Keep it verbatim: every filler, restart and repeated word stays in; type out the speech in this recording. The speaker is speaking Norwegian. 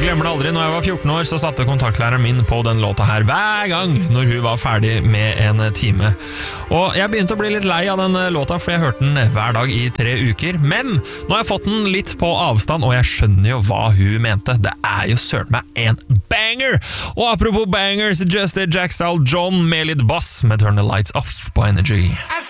glemmer det aldri. Når jeg var fjorten år, så satte kontaktlæreren min på den låta her hver gang når hun var ferdig med en time. Og jeg begynte å bli litt lei av den låta, for jeg hørte den hver dag i tre uker. Men nå har jeg fått den litt på avstand, og jeg skjønner jo hva hun mente. Det er jo søren meg en banger! Og apropos bangers, Just a Jack Style John med litt bass med Turn the Lights Off på Energy.